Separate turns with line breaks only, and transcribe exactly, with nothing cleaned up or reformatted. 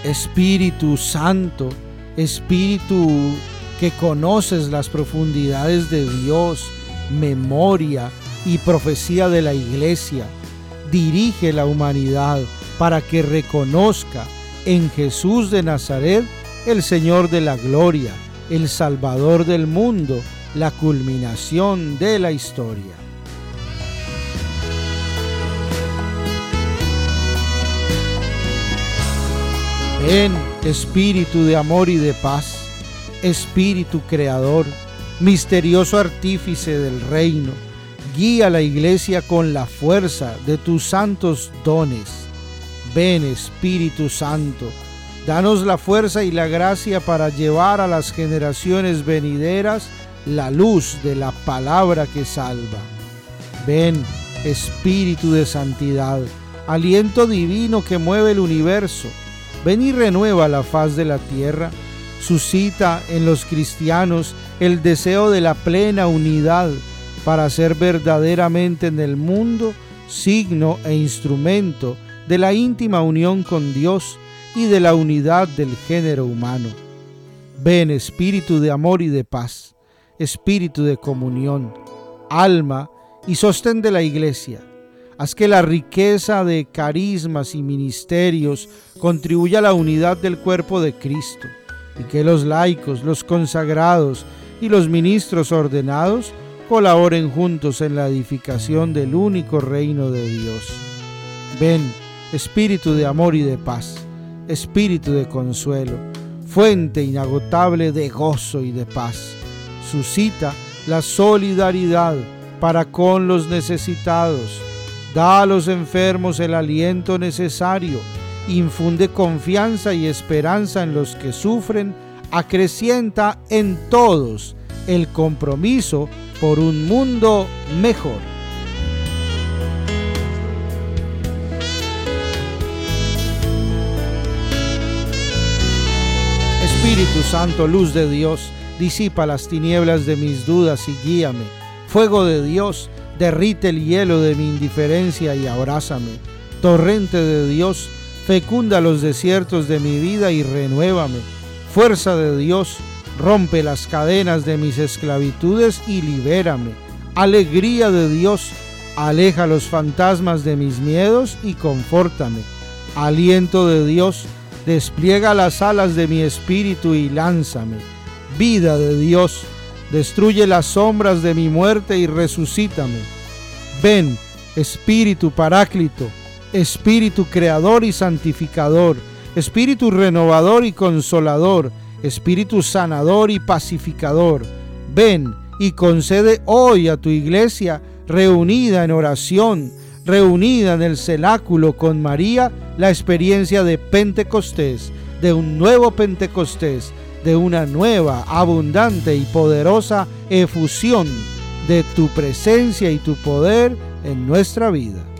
Espíritu Santo, Espíritu que conoces las profundidades de Dios, memoria y profecía de la Iglesia, dirige la humanidad para que reconozca en Jesús de Nazaret el Señor de la gloria, el Salvador del mundo, la culminación de la historia. Ven, Espíritu de amor y de paz, Espíritu Creador, misterioso artífice del reino, guía a la Iglesia con la fuerza de tus santos dones. Ven, Espíritu Santo, danos la fuerza y la gracia para llevar a las generaciones venideras la luz de la palabra que salva. Ven, Espíritu de santidad, aliento divino que mueve el universo. Ven y renueva la faz de la tierra. Suscita en los cristianos el deseo de la plena unidad para ser verdaderamente en el mundo signo e instrumento de la íntima unión con Dios y de la unidad del género humano. Ven, Espíritu de amor y de paz, Espíritu de comunión, alma y sostén de la Iglesia. Haz que la riqueza de carismas y ministerios contribuya a la unidad del cuerpo de Cristo, y que los laicos, los consagrados y los ministros ordenados colaboren juntos en la edificación del único reino de Dios. Ven, Espíritu de amor y de paz, Espíritu de consuelo, fuente inagotable de gozo y de paz. Suscita la solidaridad para con los necesitados. Da a los enfermos el aliento necesario. Infunde confianza y esperanza en los que sufren. Acrecienta en todos el compromiso por un mundo mejor. Espíritu Santo, luz de Dios, disipa las tinieblas de mis dudas y guíame. Fuego de Dios, derrite el hielo de mi indiferencia y abrázame. Torrente de Dios, fecunda los desiertos de mi vida y renuévame. Fuerza de Dios, rompe las cadenas de mis esclavitudes y libérame. Alegría de Dios, aleja los fantasmas de mis miedos y confórtame. Aliento de Dios, despliega las alas de mi espíritu y lánzame. Vida de Dios, destruye las sombras de mi muerte y resucítame. Ven, Espíritu Paráclito, Espíritu Creador y Santificador, Espíritu Renovador y Consolador, Espíritu Sanador y Pacificador. Ven y concede hoy a tu Iglesia, reunida en oración, reunida en el cenáculo con María, la experiencia de Pentecostés, de un nuevo Pentecostés, de una nueva, abundante y poderosa efusión de tu presencia y tu poder en nuestra vida.